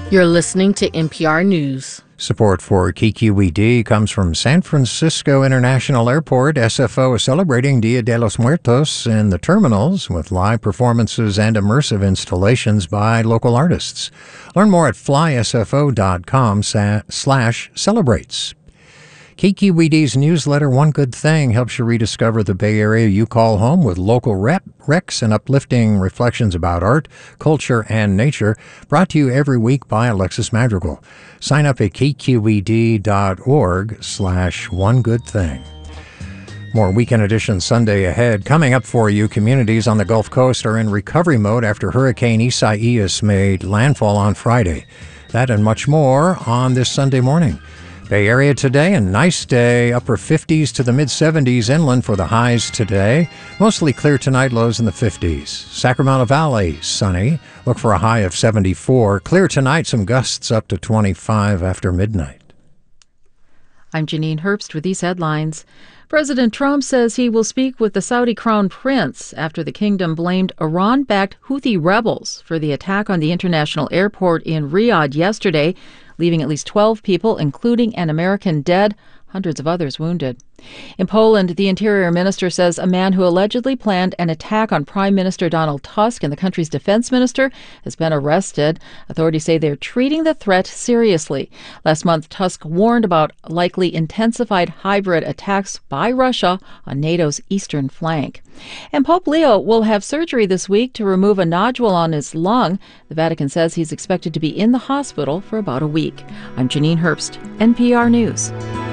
You're listening to NPR News. Support for KQED comes from San Francisco International Airport. SFO is celebrating Dia de los Muertos in the terminals with live performances and immersive installations by local artists. Learn more at flysfo.com/celebrates. KQED's newsletter, One Good Thing, helps you rediscover the Bay Area you call home with local recs and uplifting reflections about art, culture, and nature, brought to you every week by Alexis Madrigal. Sign up at kqed.org/onegoodthing. More Weekend Edition Sunday ahead. Coming up for you, communities on the Gulf Coast are in recovery mode after Hurricane Isaias made landfall on Friday. That and much more on this Sunday morning. Bay Area today, a nice day, upper 50s to the mid-70s inland for the highs today. Mostly clear tonight, lows in the 50s. Sacramento Valley, sunny. Look for a high of 74. Clear tonight, some gusts up to 25 after midnight. I'm Janine Herbst with these headlines. President Trump says he will speak with the Saudi crown prince after the kingdom blamed Iran-backed Houthi rebels for the attack on the international airport in Riyadh yesterday, leaving at least 12 people, including an American, dead, hundreds of others wounded. In Poland, the interior minister says a man who allegedly planned an attack on Prime Minister Donald Tusk and the country's defense minister has been arrested. Authorities say they're treating the threat seriously. Last month, Tusk warned about likely intensified hybrid attacks by Russia on NATO's eastern flank. And Pope Leo will have surgery this week to remove a nodule on his lung. The Vatican says he's expected to be in the hospital for about a week. I'm Janine Herbst, NPR News.